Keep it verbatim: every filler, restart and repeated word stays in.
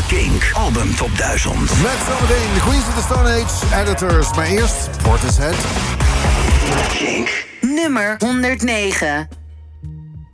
Kink Album Top duizend. Met zometeen de Queens of the Stone Age Editors. Maar eerst Portishead. Kink. Nummer honderdnegen.